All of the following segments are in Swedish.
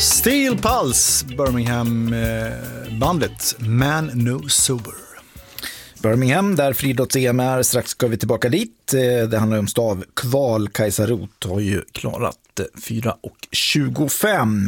Steel Pulse, Birmingham-bandet Man No Sober. Birmingham, där friidrotts-EM är. Strax ska vi tillbaka dit. Det handlar om stavkval. Kajsa Roth har ju klarat 4:25.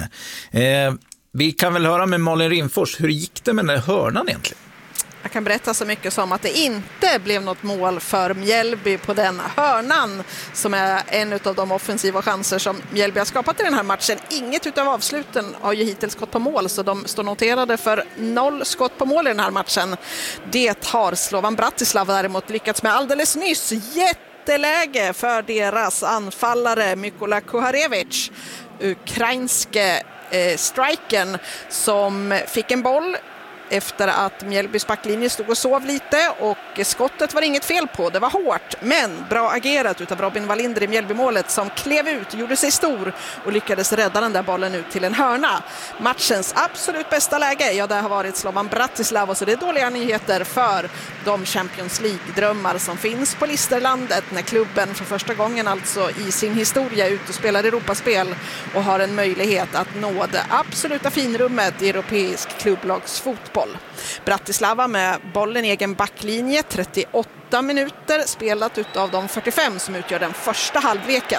Vi kan väl höra med Malin Rimfors. Hur gick det med den där hörnan egentligen? Jag kan berätta så mycket som att det inte blev något mål för Mjällby på den hörnan som är en av de offensiva chanser som Mjällby har skapat i den här matchen. Inget utav avsluten har ju hittills gått på mål, så de står noterade för 0 skott på mål i den här matchen. Det har Slovan Bratislava däremot lyckats med alldeles nyss. Jätteläge för deras anfallare Mykola Kuharevic, ukrainske strikern, som fick en boll efter att Mjällbys backlinje stod och sov lite, och skottet var inget fel på, det var hårt, men bra agerat utav Robin Wallinder i Mjällbymålet, som klev ut, gjorde sig stor och lyckades rädda den där bollen ut till en hörna. Matchens absolut bästa läge, ja, det har varit Slovan Bratislava, så det är dåliga nyheter för de Champions League-drömmar som finns på Listerlandet, när klubben för första gången alltså i sin historia ut och spelar Europaspel och har en möjlighet att nå det absoluta finrummet i europeisk klubblagsfotboll. Bratislava med bollen i egen backlinje, 38 minuter spelat utav de 45 som utgör den första halvleken.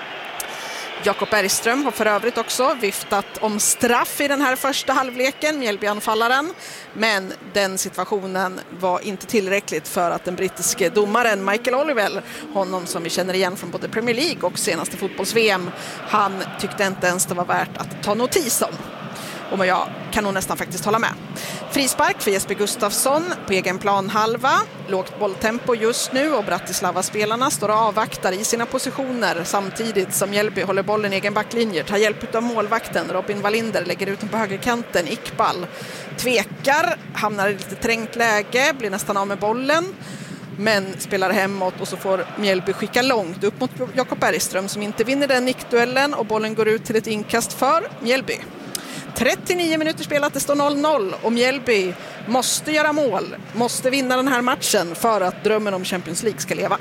Jakob Bergström har för övrigt också viftat om straff i den här första halvleken, Mjällbyanfallaren, men den situationen var inte tillräckligt för att den brittiske domaren Michael Oliver, honom som vi känner igen från både Premier League och senaste fotbolls-VM, han tyckte inte ens det var värt att ta notis om. Och jag kan nog nästan faktiskt hålla med. Frispark för Jesper Gustafsson på egen plan halva. Lågt bolltempo just nu, och Bratislava-spelarna står och avvaktar i sina positioner samtidigt som Mjällby håller bollen i egen backlinje. Tar hjälp av målvakten Robin Wallinder, lägger ut den på högerkanten. Iqbal tvekar, hamnar i lite trängt läge, blir nästan av med bollen, men spelar hemåt, och så får Mjällby skicka långt upp mot Jakob Bergström som inte vinner den nickduellen, och bollen går ut till ett inkast för Mjällby. 39 minuter spelat, det står 0-0, och Mjällby måste göra mål, måste vinna den här matchen för att drömmen om Champions League ska leva.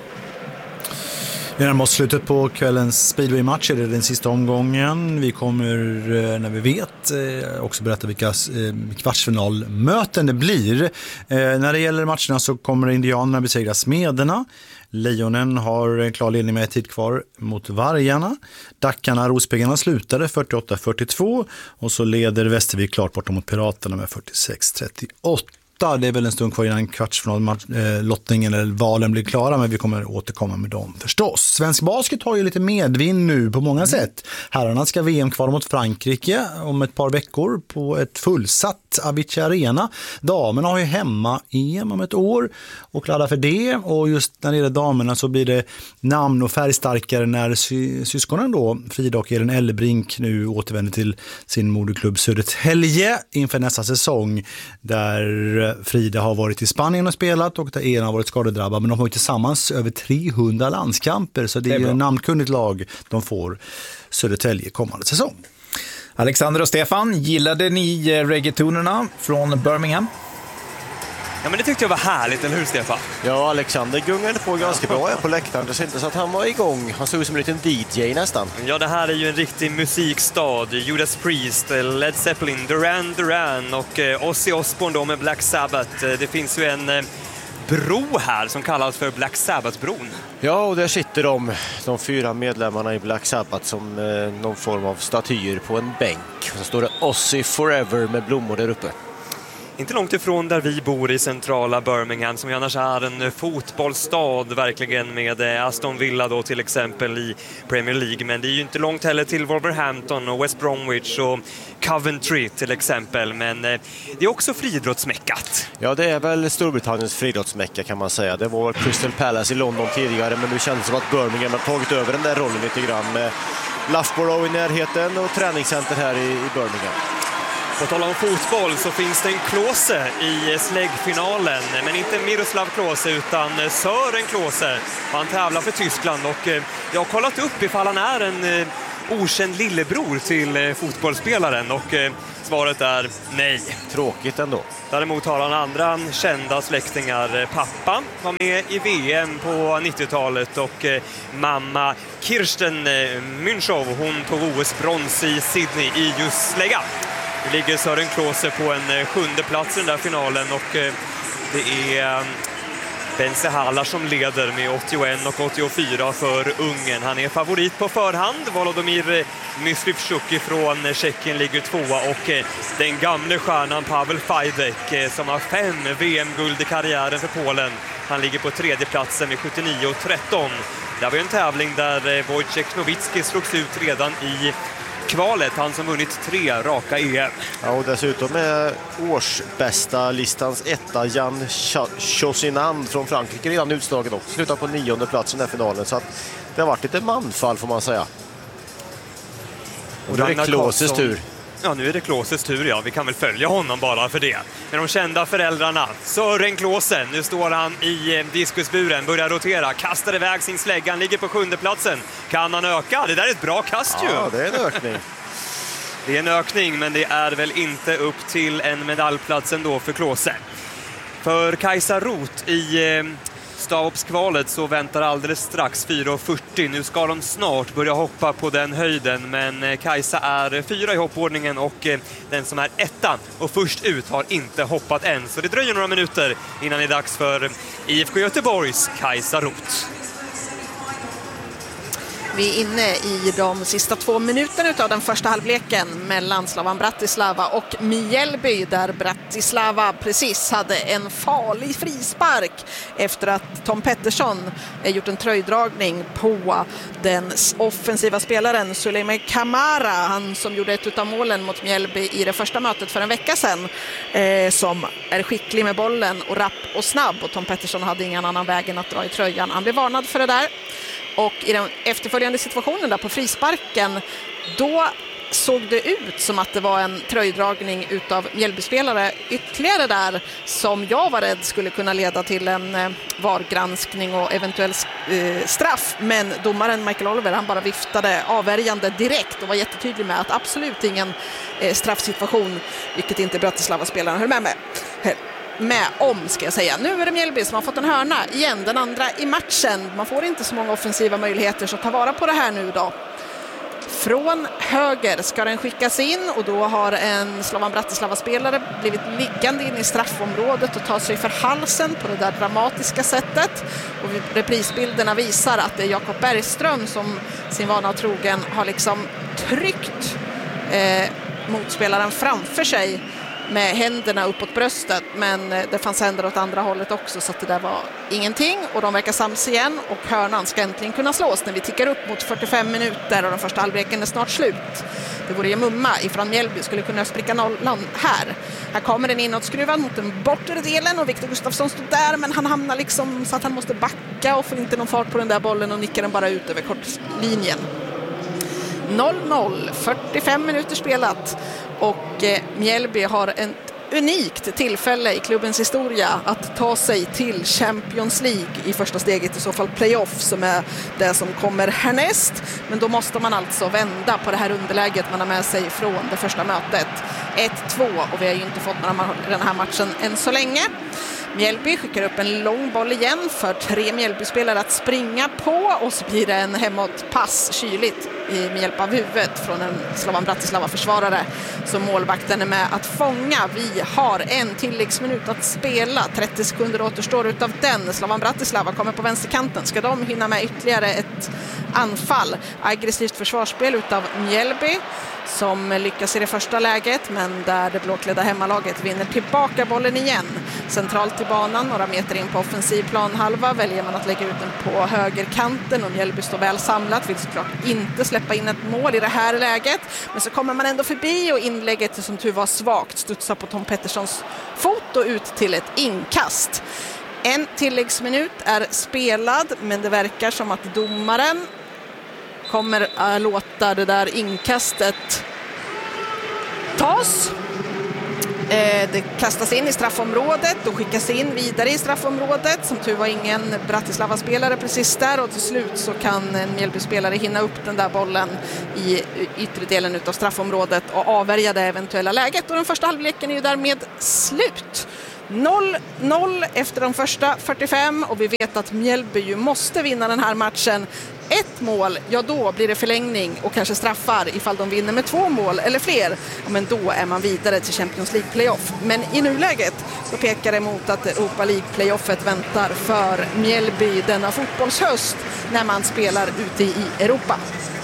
Vi närmar oss slutet på kvällens Speedway-match. Det är den sista omgången. Vi kommer, när vi vet, också berätta vilka kvartsfinalmöten det blir. När det gäller matcherna så kommer indianerna besegra Smederna. Lejonen har en klar ledning med tid kvar mot Vargarna. Dackarna, Rospiggarna slutade 48-42, och så leder Västervik klart bortom mot Piraterna med 46-38. Det är väl en stund kvar innan kvartsfinallottningen eller valen blir klara, men vi kommer återkomma med dem förstås. Svensk basket har ju lite medvind nu på många sätt. Herrarna ska VM kvar mot Frankrike om ett par veckor på ett fullsatt Avicii Arena. Damerna har ju hemma EM om ett år och klarar för det, och just när det gäller damerna så blir det namn och färgstarkare när syskonen då, Frida och Elin Ellebrink, nu återvänder till sin moderklubb Södertälje inför nästa säsong, där Frida har varit i Spanien och spelat, och där Elin har varit skadedrabbad, men de har ju tillsammans över 300 landskamper, så det är ju en namnkunnigt lag de får Södertälje kommande säsong. Alexander och Stefan, gillade ni reggaetonerna från Birmingham? Ja, men det tyckte jag var härligt, eller hur Stefan? Ja, Alexander gungade på ganska bra på läktaren. Det syntes att han var igång. Han såg ut som en liten DJ nästan. Ja, det här är ju en riktig musikstad. Judas Priest, Led Zeppelin, Duran och Ozzy Osbourne då med Black Sabbath. Det finns ju en bro här som kallas för Black Sabbath-bron. Ja, och där sitter de 4 medlemmarna i Black Sabbath som någon form av statyer på en bänk. Och så står det Ozzy Forever med blommor där uppe. Inte långt ifrån där vi bor i centrala Birmingham, som annars är en fotbollsstad verkligen, med Aston Villa då till exempel i Premier League. Men det är ju inte långt heller till Wolverhampton och West Bromwich och Coventry till exempel. Men det är också friidrottsmäckat. Ja, det är väl Storbritanniens friidrottsmäcka kan man säga. Det var Crystal Palace i London tidigare, men nu känns det som att Birmingham har tagit över den där rollen lite grann, med Loughborough i närheten och träningscenter här i Birmingham. På tal om fotboll så finns det en Klose i släggfinalen, men inte Miroslav Klose utan Sören Klose. Han tävlar för Tyskland, och jag har kollat upp ifall han är en okänd lillebror till fotbollsspelaren? Och svaret är nej. Tråkigt ändå. Däremot har han andra kända släktingar. Pappa var med i VM på 90-talet och mamma Kirsten Münchow, hon tog OS-brons i Sydney i just slägga. Nu ligger Søren Klose på en 7:e plats i den där finalen och det är Bence Haller som leder med 81 och 84 för Ungern. Han är favorit på förhand. Volodymyr Myslivchuk från Tjeckien ligger 2:a och den gamle stjärnan Pavel Fajdek som har 5 VM-guld i karriären för Polen. Han ligger på 3:e platsen med 79 och 13. Det var en tävling där Wojciech Nowicki slogs ut redan i kvalet, han som vunnit 3 raka EM. Ja, och dessutom är årsbästa listans etta Jan Chosinan från Frankrike redan utslagen också. Slutar på 9:e plats i den här finalen, så att det har varit lite manfall får man säga. Och då är det Kloses tur. Ja, nu är det Kloses tur, ja. Vi kan väl följa honom bara för det. Med de kända föräldrarna. Søren Klose, nu står han i diskusburen, börjar rotera, kastar iväg sin slägga, han ligger på 7:e platsen. Kan han öka? Det där är ett bra kast ju. Ja, det är en ökning. Det är en ökning, men det är väl inte upp till en medaljplats ändå för Klose. För Kajsa Roth i stavhoppskvalet så väntar alldeles strax 4:40. Nu ska de snart börja hoppa på den höjden, men Kajsa är 4 i hoppordningen och den som är 1:a och först ut har inte hoppat än. Så det dröjer några minuter innan det är dags för IFK Göteborgs Kajsa Roth. Vi är inne i de sista 2 minuterna av den första halvleken mellan Slovan Bratislava och Mjällby, där Bratislava precis hade en farlig frispark efter att Tom Pettersson gjort en tröjdragning på den offensiva spelaren Suleiman Kamara, han som gjorde ett av målen mot Mjällby i det första mötet för en vecka sedan, som är skicklig med bollen och rapp och snabb, och Tom Pettersson hade ingen annan väg än att dra i tröjan. Han blev varnad för det där. Och i den efterföljande situationen där på frisparken, då såg det ut som att det var en tröjdragning utav Mjällbyspelare ytterligare där, som jag var rädd skulle kunna leda till en VAR-granskning och eventuell straff. Men domaren Michael Oliver, han bara viftade avvärjande direkt och var jättetydlig med att absolut ingen straffsituation, vilket inte Bratislava-spelaren höll med om, ska jag säga. Nu är det Mjällby som har fått en hörna igen, den andra i matchen. Man får inte så många offensiva möjligheter, så ta vara på det här nu då. Från höger ska den skickas in, och då har en Slovan Bratislava-spelare blivit liggande in i straffområdet och tar sig för halsen på det där dramatiska sättet. Och reprisbilderna visar att det är Jakob Bergström som sin vana trogen har liksom tryckt motspelaren framför sig med händerna uppåt bröstet, men det fanns händer åt andra hållet också, så att det där var ingenting, och de verkar sams igen, och hörnan ska äntligen kunna slås när vi tickar upp mot 45 minuter och den första halvleken är snart slut. Det vore ju mumma ifrån Mjällby skulle kunna spricka nollan här. Här kommer den inåtskruvad mot den bortre delen, och Viktor Gustafsson står där, men han hamnar liksom så att han måste backa och får inte någon fart på den där bollen och nickar den bara ut över kortlinjen. 0-0, 45 minuter spelat, och Mjällby har ett unikt tillfälle i klubbens historia att ta sig till Champions League i första steget, i så fall playoff som är det som kommer härnäst. Men då måste man alltså vända på det här underläget man har med sig från det första mötet. 1-2, och vi har ju inte fått några mål i den här matchen än så länge. Mjällby skickar upp en lång boll igen för 3 Mjällby-spelare att springa på, och så blir det en hemåtpass kyligt med hjälp av huvudet från en Slovan Bratislava-försvarare som målvakten är med att fånga. Vi har en tilläggsminut att spela, 30 sekunder återstår utav den. Slovan Bratislava kommer på vänsterkanten. Ska de hinna med ytterligare ett anfall? Aggressivt försvarsspel utav Mjällby som lyckas i det första läget, men där det blåklädda hemmalaget vinner tillbaka bollen igen. Centralt i banan, några meter in på offensiv planhalva, väljer man att lägga ut den på högerkanten, och Mjällby står väl samlat, vill såklart inte släppa in ett mål i det här läget, men så kommer man ändå förbi, och inlägget som tur var svagt studsar på Tom Petterssons fot och ut till ett inkast. En tilläggsminut är spelad, men det verkar som att domaren kommer att låta det där inkastet tas. Det kastas in i straffområdet och skickas in vidare i straffområdet. Som tur var ingen Bratislava-spelare precis där, och till slut så kan en Mjällby-spelare hinna upp den där bollen i yttre delen av straffområdet och avvärja det eventuella läget. Och den första halvleken är ju därmed slut. 0-0 efter de första 45, och vi vet att Mjällby ju måste vinna den här matchen. Ett mål, ja då blir det förlängning och kanske straffar ifall de vinner med 2 mål eller fler. Men då är man vidare till Champions League playoff. Men i nuläget så pekar det mot att Europa League playoffet väntar för Mjällby denna fotbollshöst när man spelar ute i Europa.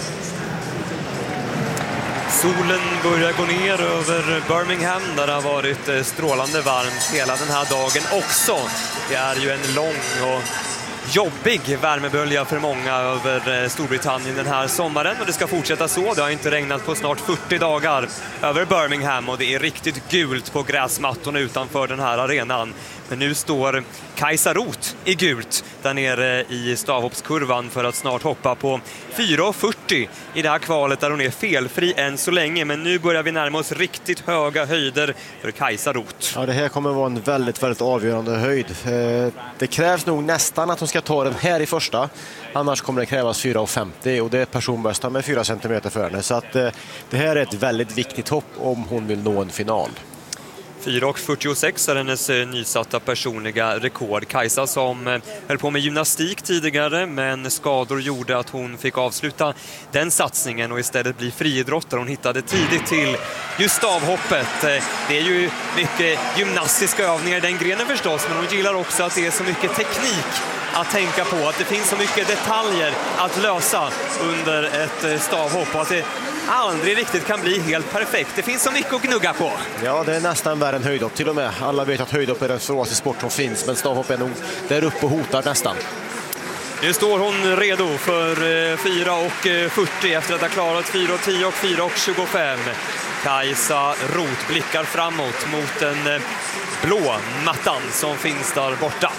Solen börjar gå ner över Birmingham där det har varit strålande varmt hela den här dagen också. Det är ju en lång och jobbig värmebölja för många över Storbritannien den här sommaren, och det ska fortsätta så. Det har inte regnat på snart 40 dagar över Birmingham och det är riktigt gult på gräsmattorna utanför den här arenan. Men nu står Kajsa Roth i gult där nere i stavhoppskurvan för att snart hoppa på 4,40 i det här kvalet där hon är felfri än så länge. Men nu börjar vi närma oss riktigt höga höjder för Kajsa Roth. Ja, det här kommer vara en väldigt, väldigt avgörande höjd. Det krävs nog nästan att hon ska ta den här i första. Annars kommer det krävas 4,50 och det är personbästa med 4 cm för henne. Så att det här är ett väldigt viktigt hopp om hon vill nå en final. 4,46 är hennes nysatta personliga rekord. Kajsa som höll på med gymnastik tidigare, men skador gjorde att hon fick avsluta den satsningen och istället bli friidrottare. Hon hittade tidigt till just stavhoppet. Det är ju mycket gymnastiska övningar i den grenen förstås, men hon gillar också att det är så mycket teknik att tänka på, att det finns så mycket detaljer att lösa under ett stavhopp och att det aldrig riktigt kan bli helt perfekt. Det finns så mycket att gnugga på. Ja, det är nästan värre än höjdhopp till och med. Alla vet att höjdhopp är den svåraste sport som finns, men stavhopp är nog där uppe och hotar nästan. Nu står hon redo för 4,40 efter att ha klarat 4,10 och 4,25. Kajsa Roth blickar framåt mot den blå mattan som finns där borta.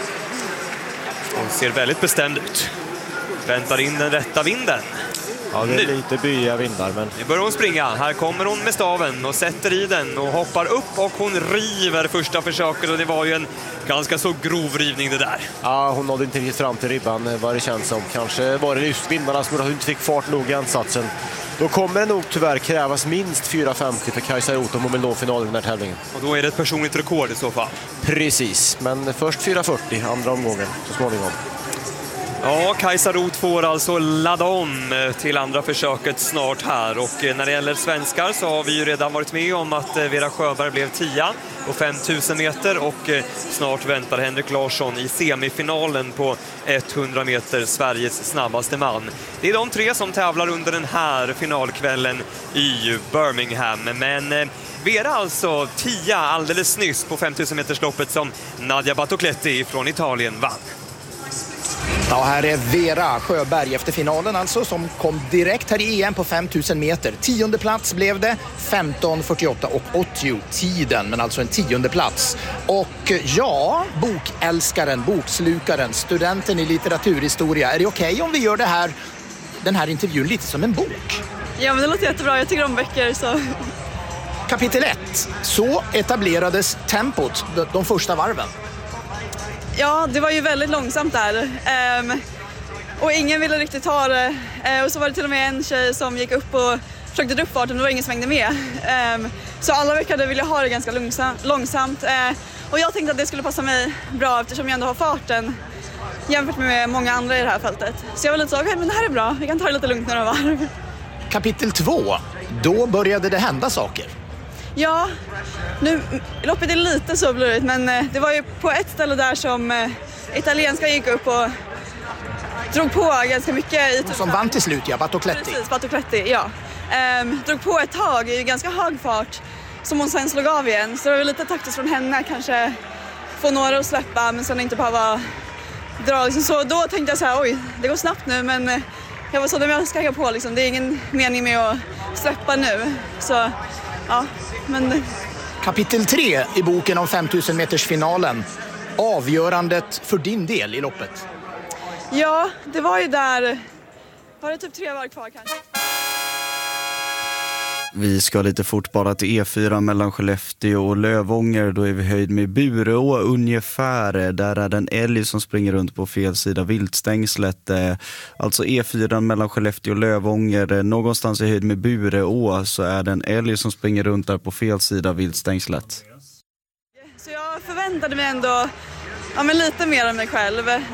Hon ser väldigt bestämd ut. Väntar in den rätta vinden. Ja, det är lite byiga vindar, men... Nu börjar hon springa. Här kommer hon med staven och sätter i den och hoppar upp och hon river första försöket, och det var ju en ganska så grov rivning det där. Ja, hon nådde inte riktigt fram till ribban vad det känns som. Kanske var det just vindarna som gjorde att hon inte fick fart nog i ansatsen. Då kommer det nog tyvärr krävas minst 4,50 för Kajsa Roth om hon vill nå finalen i den här tävlingen. Och då är det ett personligt rekord i så fall. Precis, men först 4,40 andra omgången så småningom. Ja, Kajsa Roth får alltså ladda om till andra försöket snart här. Och när det gäller svenskar så har vi ju redan varit med om att Vera Sjöberg blev 10 på 5000 meter. Och snart väntar Henrik Larsson i semifinalen på 100 meter, Sveriges snabbaste man. Det är de 3 som tävlar under den här finalkvällen i Birmingham. Men Vera alltså 10 alldeles nyss på 5000 metersloppet som Nadia Battocletti från Italien vann. Ja, här är Vera Sjöberg efter finalen alltså, som kom direkt här i EM på 5000 meter. 10:e plats blev det, 15:48 och 80 tiden, men alltså en 10:e plats. Och ja, bokälskaren, bokslukaren, studenten i litteraturhistoria. Är det okej om vi gör den här intervjun lite som en bok? Ja, men det låter jättebra. Jag tycker om böcker, så... Kapitel 1. Så etablerades tempot de första varven. Ja, det var ju väldigt långsamt där. Och ingen ville riktigt ta det. Och så var det till och med en tjej som gick upp och försökte dra upp farten, men det var ingen som hängde med. Så alla verkade vilja ha det ganska långsamt. Och jag tänkte att det skulle passa mig bra eftersom jag ändå har farten jämfört med många andra i det här fältet. Så jag var lite så, okej, men det här är bra. Vi kan ta det lite lugnt några varv. Kapitel 2. Då började det hända saker. Ja, nu loppet är lite så blurigt, men det var ju på ett ställe där som italienska gick upp och drog på ganska mycket. Som vann till slut, ja, Battocletti. Precis, Battocletti, ja. Drog på ett tag i ganska hög fart som hon sen slog av igen. Så det var lite taktiskt från henne, kanske få några att släppa men sen inte behöva dra. Liksom. Så då tänkte jag så här, oj, det går snabbt nu, men jag var så att jag ska hänga på. Liksom. Det är ingen mening med att släppa nu. Så, ja, men... Kapitel 3 i boken om 5000 meters finalen. Avgörandet för din del i loppet. Ja, det var ju där. Var det typ 3 varv kvar kanske? Vi ska lite fort bara till E4 mellan Skellefteå och Lövånger. Då är vi höjd med Bureå ungefär. Där är det en älg som springer runt på fel sida viltstängslet. Alltså E4 mellan Skellefteå och Lövånger. Någonstans i höjd med Bureå så är det en älg som springer runt där på fel sida viltstängslet. Så jag förväntade mig ändå lite mer av mig själv.